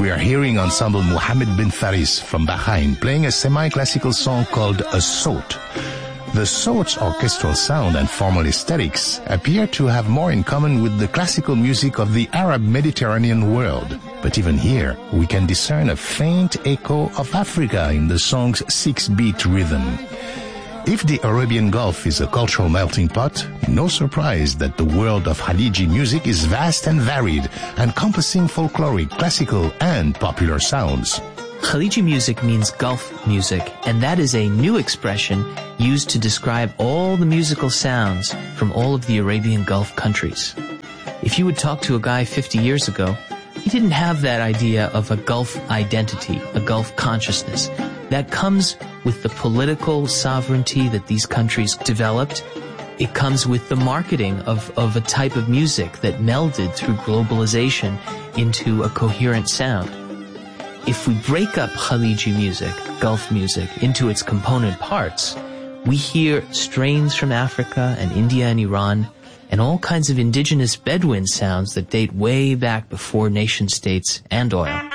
We are hearing ensemble Mohammed bin Faris from Bahrain playing a semi-classical song called A Sawt. The Sawt's orchestral sound and formal aesthetics appear to have more in common with the classical music of the Arab Mediterranean world. But even here, we can discern a faint echo of Africa in the song's 6-beat rhythm. If the Arabian Gulf is a cultural melting pot, no surprise that the world of Khaliji music is vast and varied, encompassing folkloric, classical, and popular sounds. Khaliji music means Gulf music, and that is a new expression used to describe all the musical sounds from all of the Arabian Gulf countries. If you would talk to a guy 50 years ago, he didn't have that idea of a Gulf identity, a Gulf consciousness. That comes with the political sovereignty that these countries developed. It comes with the marketing of a type of music that melded through globalization into a coherent sound. If we break up Khaliji music, Gulf music, into its component parts, we hear strains from Africa and India and Iran and all kinds of indigenous Bedouin sounds that date way back before nation states and oil.